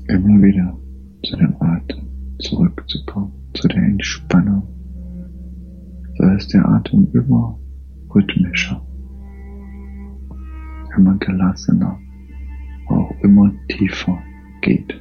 immer wieder zu dem Atem zurückzukommen, zu der Entspannung. So ist der Atem immer rhythmischer, immer gelassener, auch immer tiefer geht.